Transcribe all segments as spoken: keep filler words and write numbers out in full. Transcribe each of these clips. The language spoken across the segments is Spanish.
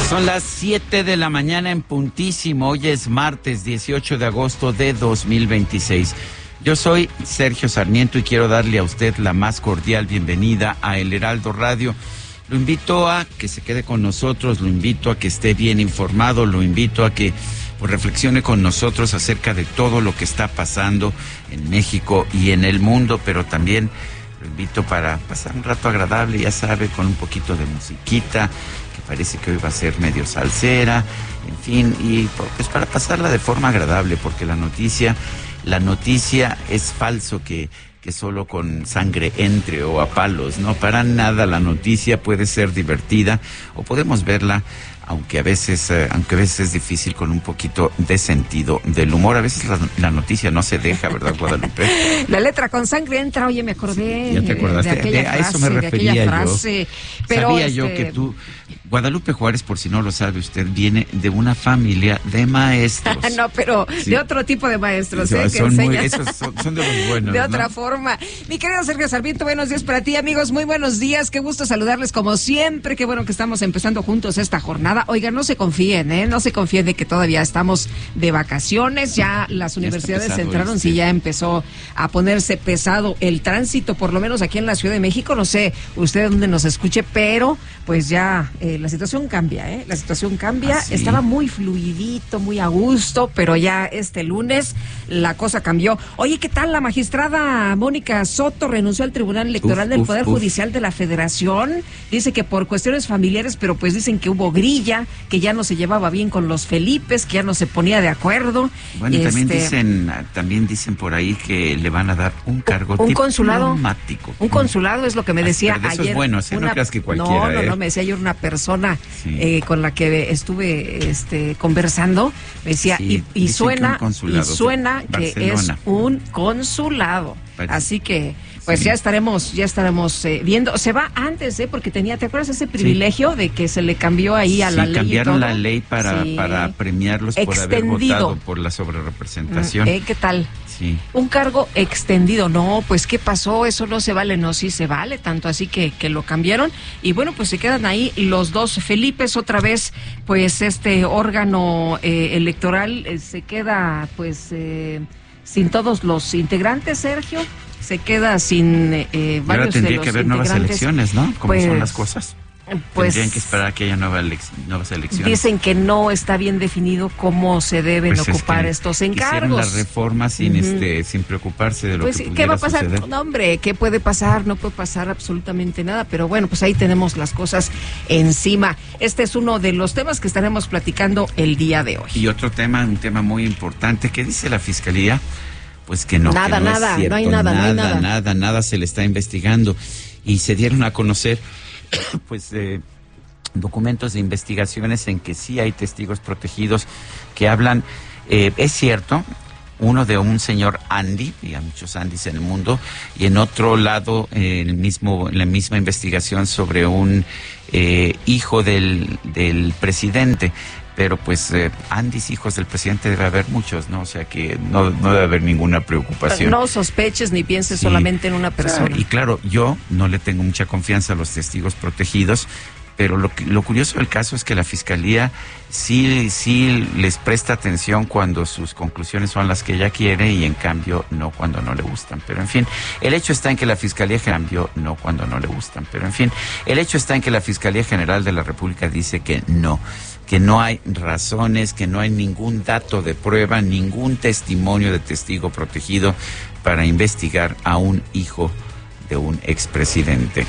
Son las siete de la mañana en puntísimo. Hoy es martes dieciocho de agosto de dos mil veintiséis. Yo soy Sergio Sarmiento y quiero darle a usted la más cordial bienvenida a El Heraldo Radio. Lo invito a que se quede con nosotros, lo invito a que esté bien informado, lo invito a que pues, reflexione con nosotros acerca de todo lo que está pasando en México y en el mundo, pero también lo invito para pasar un rato agradable, ya sabe, con un poquito de musiquita, que parece que hoy va a ser medio salsera, en fin, y pues para pasarla de forma agradable, porque la noticia, la noticia es falso que, que solo con sangre entre o a palos, no, para nada. La noticia puede ser divertida o podemos verla, aunque a veces, eh, aunque a veces es difícil, con un poquito de sentido del humor. A veces la, la noticia no se deja, ¿verdad, Guadalupe? La letra con sangre entra, oye, me acordé. Sí, ya te acordaste, de aquella de, a frase, eso me refería de yo. frase. Pero Sabía este... yo que tú, Guadalupe Juárez, por si no lo sabe usted, viene de una familia de maestros. No, pero sí, de otro tipo de maestros, sí, ¿eh? son, que muy, enseñan... esos son, son de los buenos, de otra ¿no? forma. Mi querido Sergio Sarmiento, buenos días para ti, amigos, muy buenos días, qué gusto saludarles como siempre, qué bueno que estamos empezando juntos esta jornada. Oigan, no se confíen, ¿eh? No se confíen de que todavía estamos de vacaciones, ya las ya universidades pesado, entraron, ¿viste? sí, ya empezó a ponerse pesado el tránsito, por lo menos aquí en la Ciudad de México, no sé usted dónde nos escuche, pero pues ya eh, la situación cambia, ¿eh? La situación cambia, ¿Ah, sí? Estaba muy fluidito, muy a gusto, pero ya este lunes la cosa cambió. Oye, ¿qué tal? La magistrada Mónica Soto renunció al Tribunal Electoral Uf, del uf, Poder uf. Judicial de la Federación. Dice que por cuestiones familiares, pero pues dicen que hubo grilla, que ya no se llevaba bien con los Felipes, que ya no se ponía de acuerdo. Bueno, y también Este, dicen, también dicen por ahí que le van a dar un cargo un consulado, diplomático. un consulado es lo que me decía Pero de esos ayer. buenos, ¿eh? No creas que cualquiera, No, no, ¿eh? no, me decía ayer una persona Sí. eh, con la que estuve este, conversando, me decía, Sí, y, y dicen que suena, un consulado, y suena sí, que es Barcelona. un consulado. Parece. Así que, pues Sí. ya estaremos, ya estaremos eh, viendo. Se va antes, ¿eh? Porque tenía, ¿te acuerdas ese privilegio de que se le cambió ahí a Sí, la ley? y cambiaron todo? la ley para, Sí. para premiarlos por haber Extendido. votado por la sobrerepresentación. Eh, ¿Qué tal? Sí. Un cargo extendido, no, pues ¿qué pasó? Eso no se vale, no, sí se vale, tanto así que, que lo cambiaron, y bueno, pues se quedan ahí los dos Felipes, otra vez, pues este órgano eh, electoral eh, se queda, pues, eh, sin todos los integrantes, Sergio, se queda sin eh, Y varios ahora tendría de los que haber nuevas integrantes. elecciones, ¿no? Como Pues, son las cosas. Pues, Tendrían que esperar a que haya nueva elec- nuevas elecciones. dicen que no está bien definido cómo se deben Pues es ocupar que estos hicieron encargos. las reformas sin Ujú. este sin preocuparse de lo Pues, que ¿qué pudiera va a pasar? suceder. No, hombre, ¿qué puede pasar? No puede pasar absolutamente nada, pero bueno, pues ahí tenemos las cosas encima. Este es uno de los temas que estaremos platicando el día de hoy. Y otro tema, un tema muy importante, ¿qué dice la Fiscalía? Pues que no, Nada, que no nada, es cierto, no hay nada, no hay nada. nada, nada se le está investigando. Y se dieron a conocer, pues, eh, documentos de investigaciones en que sí hay testigos protegidos que hablan, eh, es cierto, uno de un señor Andy, y hay muchos Andys en el mundo, y en otro lado, eh, el mismo, la misma investigación sobre un eh, hijo del, del presidente. Pero pues eh, Andys, hijos del presidente, debe haber muchos, ¿no? O sea que no, no debe haber ninguna preocupación. No sospeches ni pienses Sí. solamente en una O sea, persona. y claro, yo no le tengo mucha confianza a los testigos protegidos, pero lo, que- lo curioso del caso es que la Fiscalía sí, sí les presta atención cuando sus conclusiones son las que ella quiere y en cambio no cuando no le gustan. Pero en fin, el hecho está en que la Fiscalía cambió no cuando no le gustan. Pero en fin, el hecho está en que la Fiscalía General de la República dice que no, que no hay razones, que no hay ningún dato de prueba, ningún testimonio de testigo protegido para investigar a un hijo de un expresidente.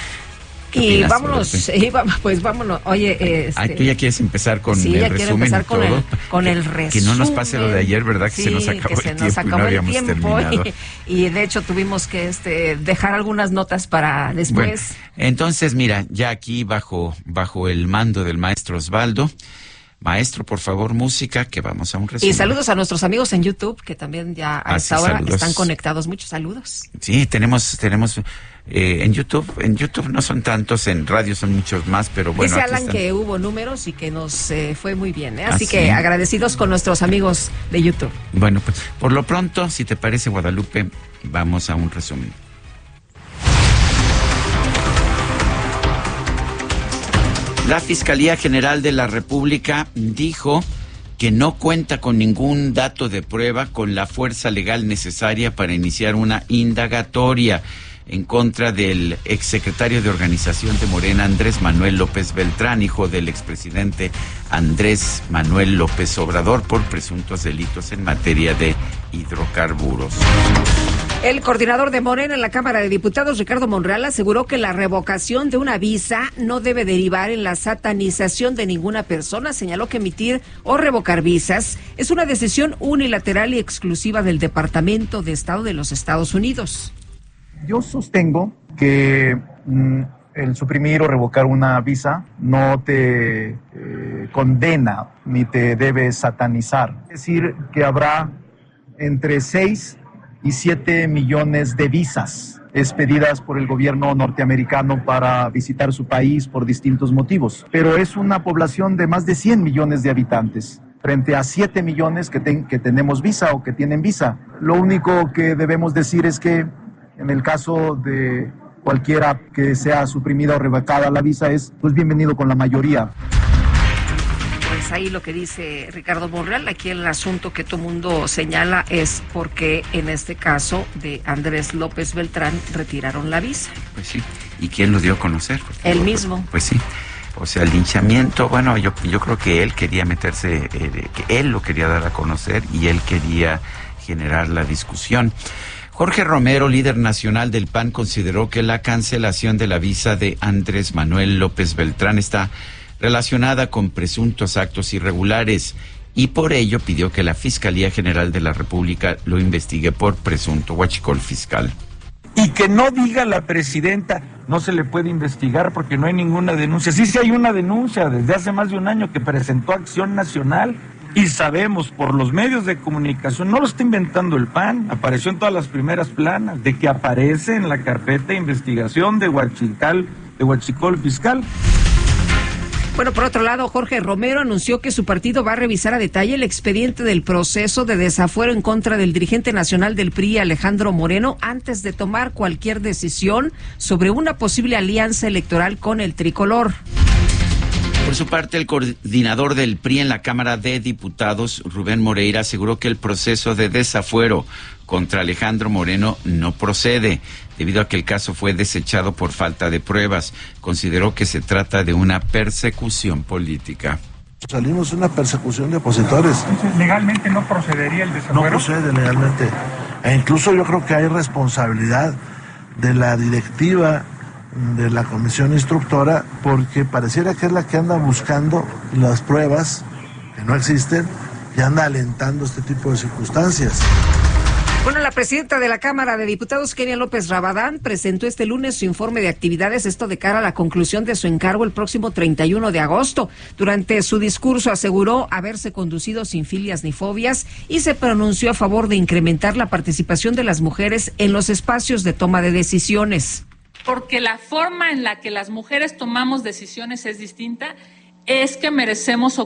¿Qué Y opinas, vámonos, Guadalupe? y vamos, pues vámonos. Oye, este, Ay, tú ya quieres empezar con sí, el ya quiero resumen empezar y con todo. el, con el Que- resumen. Que no nos pase lo de ayer, ¿verdad? Que Sí, se nos acabó que se el nos tiempo y no acabó el habíamos tiempo, terminado. Y, y de hecho tuvimos que este dejar algunas notas para Bueno, después. entonces mira, ya aquí bajo, bajo el mando del maestro Osvaldo. Maestro, por favor, música, que vamos a un resumen. Y saludos a nuestros amigos en YouTube, que también ya a Ah, esta sí, hora saludos. están conectados. Muchos saludos. Sí, tenemos, tenemos eh, en YouTube, en YouTube no son tantos, en radio son muchos más, pero bueno. Dice aquí Alan están. que hubo números y que nos eh, fue muy bien, ¿eh? ¿Ah, Así sí? que agradecidos con nuestros amigos de YouTube. Bueno, pues por lo pronto, si te parece, Guadalupe, vamos a un resumen. La Fiscalía General de la República dijo que no cuenta con ningún dato de prueba con la fuerza legal necesaria para iniciar una indagatoria en contra del exsecretario de Organización de Morena, Andrés Manuel López Beltrán, hijo del expresidente Andrés Manuel López Obrador, por presuntos delitos en materia de hidrocarburos. El coordinador de Morena en la Cámara de Diputados, Ricardo Monreal, aseguró que la revocación de una visa no debe derivar en la satanización de ninguna persona. Señaló que emitir o revocar visas es una decisión unilateral y exclusiva del Departamento de Estado de los Estados Unidos. Yo sostengo que mm, el suprimir o revocar una visa no te eh, condena ni te debe satanizar. Es decir, que habrá entre seis y siete millones de visas expedidas por el gobierno norteamericano para visitar su país por distintos motivos. Pero es una población de más de cien millones de habitantes, frente a siete millones que, ten, que tenemos visa o que tienen visa. Lo único que debemos decir es que en el caso de cualquiera que sea suprimida o revocada la visa es pues bienvenido con la mayoría. Pues ahí lo que dice Ricardo Monreal. Aquí el asunto que todo mundo señala es porque en este caso de Andrés López Beltrán retiraron la visa. Pues sí, ¿y quién lo dio a conocer? Él mismo. Pues sí, o sea, el linchamiento, bueno, yo, yo creo que él quería meterse, eh, que él lo quería dar a conocer y él quería generar la discusión. Jorge Romero, líder nacional del P A N, consideró que la cancelación de la visa de Andrés Manuel López Beltrán está relacionada con presuntos actos irregulares y por ello pidió que la Fiscalía General de la República lo investigue por presunto huachicol fiscal. Y que no diga la presidenta, no se le puede investigar porque no hay ninguna denuncia. Sí, sí hay una denuncia desde hace más de un año que presentó Acción Nacional. Y sabemos por los medios de comunicación, no lo está inventando el P A N, apareció en todas las primeras planas, de que aparece en la carpeta de investigación de huachical, de huachicol fiscal. Bueno, por otro lado, Jorge Romero anunció que su partido va a revisar a detalle el expediente del proceso de desafuero en contra del dirigente nacional del P R I, Alejandro Moreno, antes de tomar cualquier decisión sobre una posible alianza electoral con el tricolor. Por su parte, el coordinador del P R I en la Cámara de Diputados, Rubén Moreira, aseguró que el proceso de desafuero contra Alejandro Moreno no procede, debido a que el caso fue desechado por falta de pruebas. Consideró que se trata de una persecución política. Salimos de una persecución de opositores. Entonces, ¿legalmente no procedería el desafuero? No procede legalmente. E incluso yo creo que hay responsabilidad de la directiva de la comisión instructora, porque pareciera que es la que anda buscando las pruebas que no existen y anda alentando este tipo de circunstancias. Bueno, la presidenta de la Cámara de Diputados, Kenia López Rabadán, presentó este lunes su informe de actividades, esto de cara a la conclusión de su encargo el próximo treinta y uno de agosto. Durante su discurso aseguró haberse conducido sin filias ni fobias y se pronunció a favor de incrementar la participación de las mujeres en los espacios de toma de decisiones. Porque la forma en la que las mujeres tomamos decisiones es distinta, es que merecemos